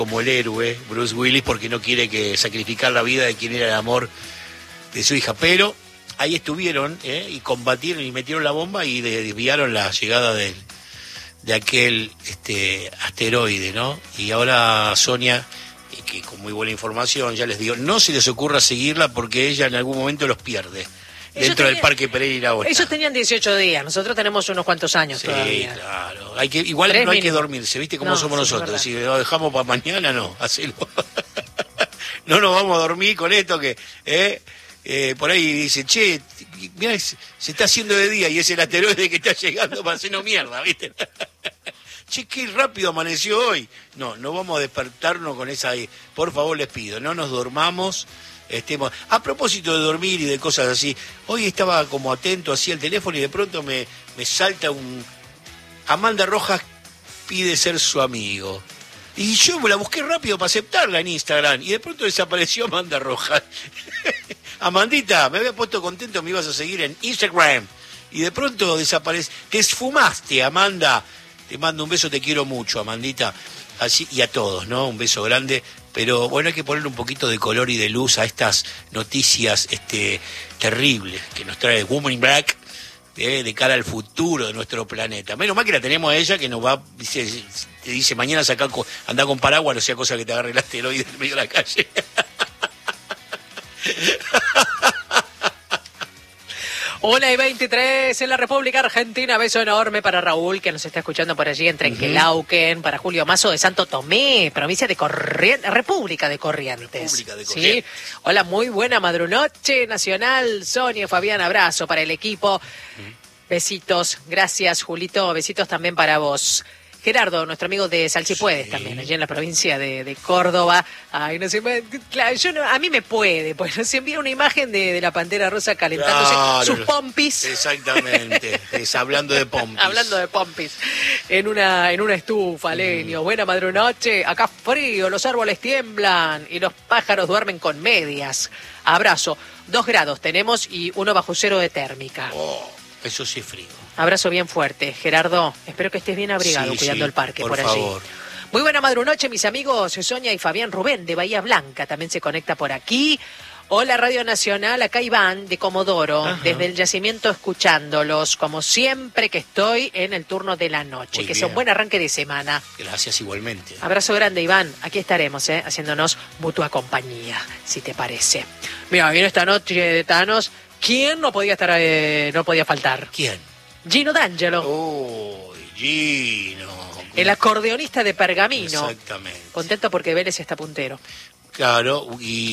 como el héroe, Bruce Willis, porque no quiere que sacrificar la vida de quien era el amor de su hija. Pero ahí estuvieron, y combatieron y metieron la bomba y desviaron la llegada de aquel asteroide, ¿no? Y ahora Sonia, que con muy buena información, ya les digo, no se les ocurra seguirla porque ella en algún momento los pierde. Dentro del Parque Pereira. Ellos tenían 18 días, nosotros tenemos unos cuantos años todavía. Sí, claro. Igual no hay que dormirse, ¿viste cómo somos nosotros? Si lo dejamos para mañana, no, hacelo. No nos vamos a dormir con esto que... por ahí dice, che, mirá, se está haciendo de día y es el asteroide que está llegando para hacernos mierda, ¿viste? Che, qué rápido amaneció hoy. No vamos a despertarnos con esa... Por favor, les pido, no nos dormamos. A propósito de dormir y de cosas así, hoy estaba como atento así al teléfono y de pronto me salta Amanda Rojas pide ser su amigo. Y yo me la busqué rápido para aceptarla en Instagram y de pronto desapareció Amanda Rojas. Amandita, me había puesto contento, me ibas a seguir en Instagram y de pronto desapareció. Te esfumaste, Amanda. Te mando un beso, te quiero mucho, Amandita. Así, y a todos, ¿no? Un beso grande. Pero bueno, hay que ponerle un poquito de color y de luz a estas noticias terribles que nos trae Woman in Black de cara al futuro de nuestro planeta. Menos mal que la tenemos a ella que nos va, te dice mañana andá con paraguas, no sea cosa que te agarre el asteroide en medio de la calle. Una y 23 en la República Argentina. Beso enorme para Raúl, que nos está escuchando por allí en Trenquelauquen, para Julio Mazo de Santo Tomé, provincia de Corrientes, República de Corrientes. ¿Sí? Hola, muy buena madrunoche nacional. Sonia, Fabián, abrazo para el equipo. Besitos, gracias, Julito. Besitos también para vos. Gerardo, nuestro amigo de Salchipuedes también, allí en la provincia de Córdoba. Ay, no sé, claro, a mí me puede, pues nos envía una imagen de la Pantera Rosa calentándose sus pompis. Exactamente, hablando de pompis. Hablando de pompis. En una estufa, leño. Buena madrunoche, acá frío, los árboles tiemblan y los pájaros duermen con medias. Abrazo. 2 grados tenemos y 1 bajo cero de térmica. Oh, eso sí es frío. Abrazo bien fuerte, Gerardo. Espero que estés bien abrigado cuidando el parque por allí. Favor. Muy buena madrunoche, mis amigos Sonia y Fabián. Rubén de Bahía Blanca también se conecta por aquí. Hola, Radio Nacional. Acá Iván de Comodoro, desde el yacimiento escuchándolos, como siempre que estoy en el turno de la noche. Muy que bien. sea un buen arranque de semana. Gracias igualmente. Abrazo grande, Iván. Aquí estaremos, haciéndonos mutua compañía, si te parece. Mira, viene esta noche de Thanos. ¿Quién no podía faltar? ¿Quién? Gino D'Angelo. Oh, Gino. El acordeonista de Pergamino. Exactamente. Contento porque Vélez está puntero. Claro,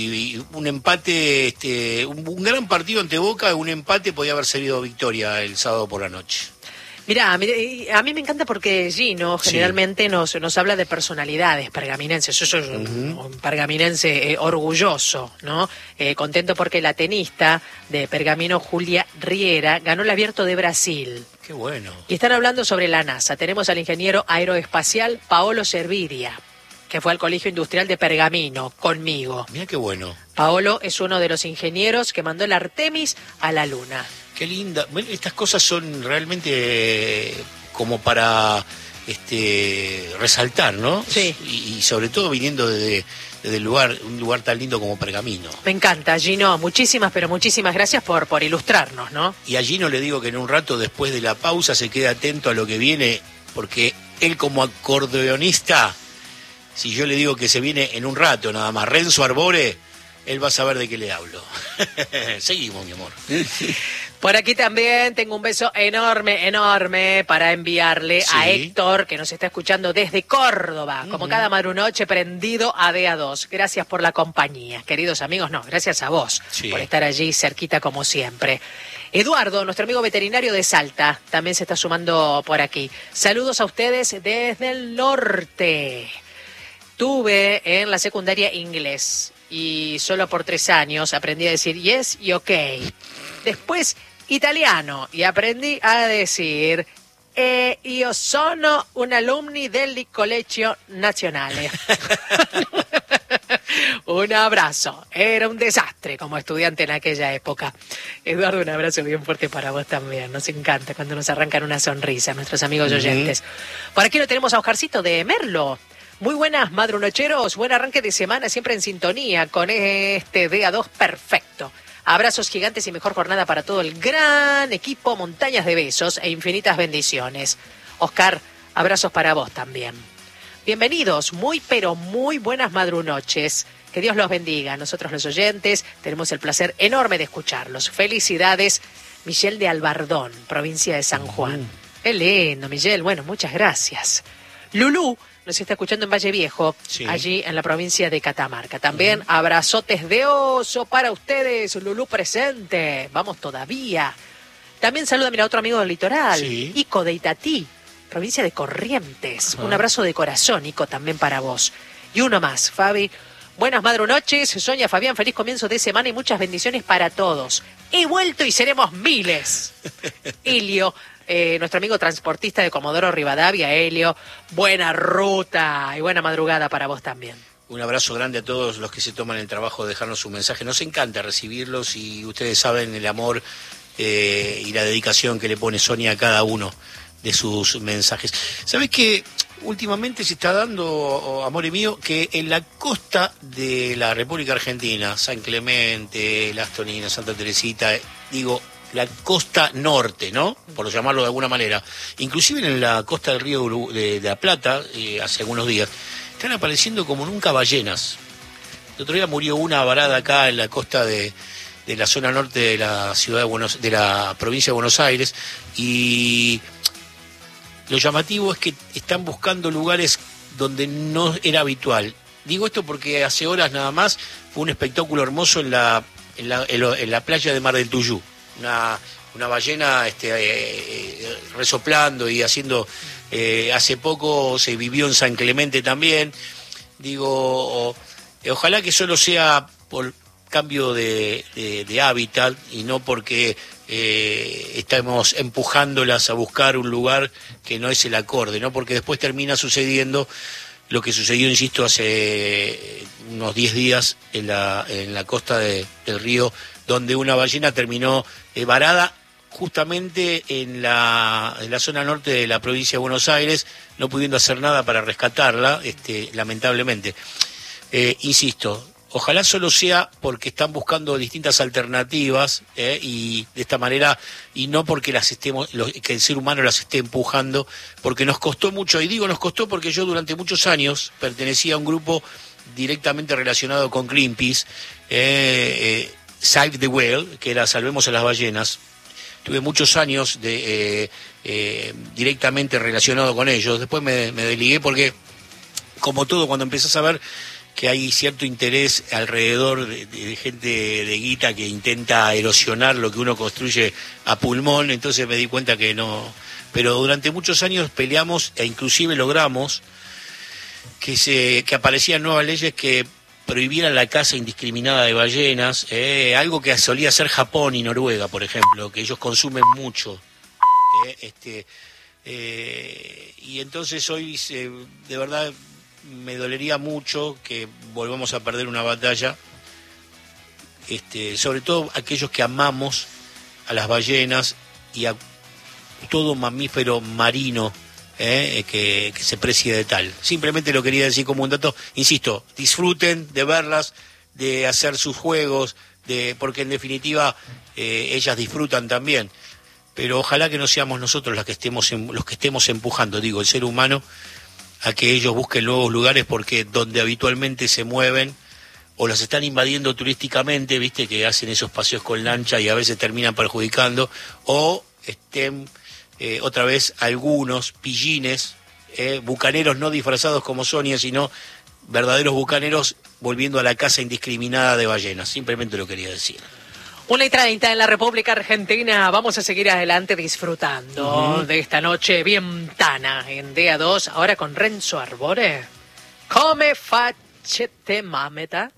y un empate, un gran partido ante Boca, un empate podía haber servido victoria el sábado por la noche. Mirá, a mí me encanta porque Gino generalmente nos habla de personalidades pergaminenses. Yo soy un pergaminense orgulloso, ¿no? Contento porque la tenista de Pergamino, Julia Riera, ganó el Abierto de Brasil. Qué bueno. Y están hablando sobre la NASA. Tenemos al ingeniero aeroespacial Paolo Serviria, que fue al Colegio Industrial de Pergamino, conmigo. Mira qué bueno. Paolo es uno de los ingenieros que mandó el Artemis a la Luna. Qué linda. Bueno, estas cosas son realmente como para resaltar, ¿no? Sí. Y sobre todo viniendo desde un lugar tan lindo como Pergamino. Me encanta, Gino. Muchísimas, pero muchísimas gracias por ilustrarnos, ¿no? Y a Gino le digo que en un rato, después de la pausa, se quede atento a lo que viene, porque él como acordeonista, si yo le digo que se viene en un rato nada más, Renzo Arbore, él va a saber de qué le hablo. Seguimos, mi amor. Por aquí también tengo un beso enorme para enviarle a Héctor, que nos está escuchando desde Córdoba, como cada madrunoche prendido a DA2. Gracias por la compañía, queridos amigos. No, gracias a vos por estar allí cerquita como siempre. Eduardo, nuestro amigo veterinario de Salta, también se está sumando por aquí. Saludos a ustedes desde el norte. Tuve en la secundaria inglés y solo por 3 años aprendí a decir yes y ok. Después italiano y aprendí a decir io sono un alumni del Collegio Nazionale. Un abrazo. Era un desastre como estudiante en aquella época. Eduardo, un abrazo bien fuerte para vos también. Nos encanta cuando nos arrancan una sonrisa nuestros amigos oyentes. Por aquí lo tenemos a Oscarcito de Merlo. Muy buenas, madrunocheros. Buen arranque de semana, siempre en sintonía con este DA2 perfecto. Abrazos gigantes y mejor jornada para todo el gran equipo. Montañas de besos e infinitas bendiciones. Oscar, abrazos para vos también. Bienvenidos, muy pero muy buenas madrunoches. Que Dios los bendiga. Nosotros los oyentes tenemos el placer enorme de escucharlos. Felicidades, Michelle de Albardón, provincia de San Juan. Qué lindo, Michelle. Bueno, muchas gracias. Lulú nos está escuchando en Valle Viejo, sí, allí en la provincia de Catamarca. También abrazotes de oso para ustedes, Lulú presente. Vamos todavía. También saluda, mira, otro amigo del litoral, sí, Ico de Itatí, provincia de Corrientes. Un abrazo de corazón, Ico, también para vos. Y uno más, Fabi. Buenas madrunoches, Sonia, Fabián, feliz comienzo de semana y muchas bendiciones para todos. He vuelto y seremos miles. Elio, nuestro amigo transportista de Comodoro Rivadavia, Elio, buena ruta y buena madrugada para vos también. Un abrazo grande a todos los que se toman el trabajo de dejarnos su mensaje. Nos encanta recibirlos y ustedes saben el amor y la dedicación que le pone Sonia a cada uno de sus mensajes. ¿Sabés qué? Últimamente se está dando, amore mío, que en la costa de la República Argentina, San Clemente, Las Toninas, Santa Teresita, digo, la costa norte, ¿no? Por llamarlo de alguna manera, inclusive en la costa del río de la Plata, hace algunos días, están apareciendo como nunca ballenas. El otro día murió una varada acá en la costa de la zona norte de la ciudad de la provincia de Buenos Aires, y lo llamativo es que están buscando lugares donde no era habitual. Digo esto porque hace horas nada más fue un espectáculo hermoso en la playa de Mar del Tuyú. Una ballena resoplando y haciendo... hace poco se vivió en San Clemente también. Digo, ojalá que solo sea por cambio de hábitat y no porque estamos empujándolas a buscar un lugar que no es el acorde, ¿no? Porque después termina sucediendo lo que sucedió, insisto, hace unos 10 días en la costa del río, donde una ballena terminó varada justamente en la zona norte de la provincia de Buenos Aires, no pudiendo hacer nada para rescatarla, lamentablemente. Insisto, ojalá solo sea porque están buscando distintas alternativas y de esta manera, y no porque que el ser humano las esté empujando, porque nos costó mucho, y digo nos costó porque yo durante muchos años pertenecía a un grupo directamente relacionado con Greenpeace, Save the Whale, que era Salvemos a las Ballenas. Tuve muchos años directamente relacionado con ellos. Después me desligué porque, como todo, cuando empezás a ver que hay cierto interés alrededor de gente de guita que intenta erosionar lo que uno construye a pulmón, entonces me di cuenta que no. Pero durante muchos años peleamos e inclusive logramos que aparecían nuevas leyes que prohibieran la caza indiscriminada de ballenas, algo que solía hacer Japón y Noruega, por ejemplo, que ellos consumen mucho. Y entonces hoy, de verdad, me dolería mucho que volvamos a perder una batalla, sobre todo aquellos que amamos a las ballenas y a todo mamífero marino que se precie de tal. Simplemente lo quería decir como un dato. Insisto, disfruten de verlas, de hacer sus juegos, porque en definitiva ellas disfrutan también. Pero ojalá que no seamos nosotros los que estemos empujando, digo, el ser humano, a que ellos busquen nuevos lugares, porque donde habitualmente se mueven o las están invadiendo turísticamente, viste que hacen esos paseos con lancha y a veces terminan perjudicando, o estén otra vez algunos pillines, bucaneros no disfrazados como Sonia, sino verdaderos bucaneros volviendo a la caza indiscriminada de ballenas. Simplemente lo quería decir. 1:30 en la República Argentina. Vamos a seguir adelante disfrutando de esta noche bien tana en DA2. Ahora con Renzo Arbore. Come facete mameta.